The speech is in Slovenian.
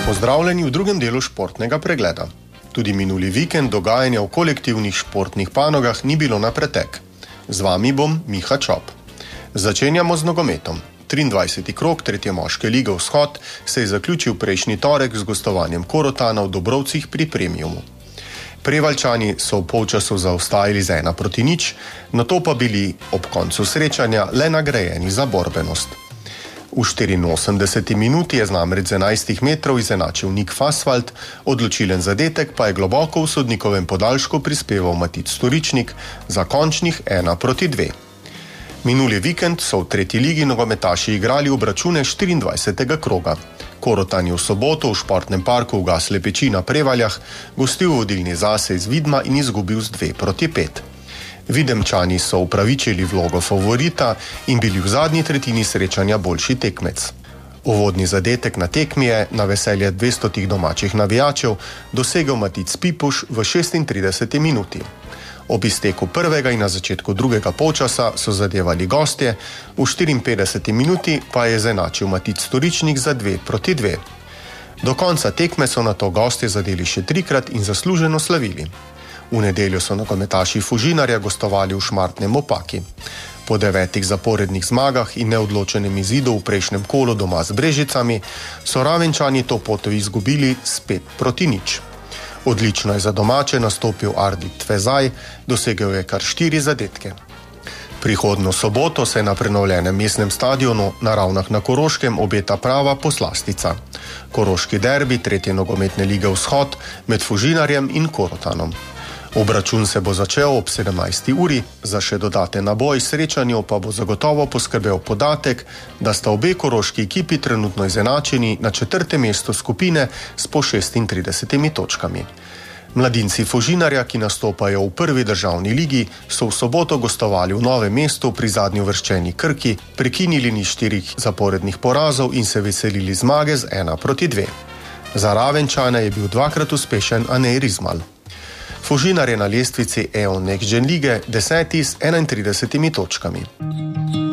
Pozdravljeni v drugem delu športnega pregleda. Tudi minuli vikend dogajanja v kolektivnih športnih panogah ni bilo na pretek. Z vami bom Miha Čop. Začenjamo z nogometom. 23. krog 3. moške lige Vzhod se je zaključil prejšnji torek z gostovanjem Korotana v Dobrovcih pri Premiumu. Prevaljčani so v polčasu zaostajali z 1-0, nato pa bili ob koncu srečanja le nagrajeni za borbenost. V 84. minuti je namreč z 11 metrov izenačil Nik Fasvalt, odločilen zadetek pa je globoko v sodnikovem podaljšku prispeval Matic Storičnik za končnih 1-2. Minuli vikend so v tretji ligi nogometaši igrali obračune 24. kroga. Korotan je v soboto v športnem parku v Gasle Peči na Prevaljah gostil vodilni Zase iz Vidma in izgubil z 2-5. Videmčani so upravičili vlogo favorita in bili v zadnji tretjini srečanja boljši tekmec. Uvodni zadetek na tekmi je na veselje 200 domačih navijačev dosegel Matic Pipuš v 36. minuti. Ob izteku prvega in na začetku drugega polčasa so zadevali gostje, v 54. minuti pa je izenačil Matic Storičnik za 2-2. Do konca tekme so nato gostje zadeli še trikrat in zasluženo slavili. V nedeljo so nogometaši Fužinarja gostovali v Šmartnem Opaki. Po 9 zaporednih zmagah in neodločenem izidu v prejšnjem kolu doma z Brežicami so Ravenčani to pot izgubili s 5-0. Odlično je za domače nastopil Ardit Tvezaj, dosegel je kar 4 zadetke. Prihodnjo soboto se na prenovljenem mestnem stadionu na Ravnah na Koroškem obeta prava poslastica. Koroški derbi 3. nogometne lige Vzhod med Fužinarjem in Korotanom. Obračun se bo začel ob 17. uri, za še dodaten naboj srečanju pa bo zagotovo poskrbel podatek, da sta obe koroški ekipi trenutno izenačeni na 4. mestu skupine s po 36 točkami. Mladinci Fužinarja, ki nastopajo v prvi državni ligi, so v soboto gostovali v Novem mestu pri zadnji uvrščeni Krki, prekinili ni 4 zaporednih porazov in se veselili zmage z 1-2. Za Ravenčane je bil dvakrat uspešen Anej Rizmal. Fužinar je na lestvici EON Next Gen lige 10. s 31 točkami.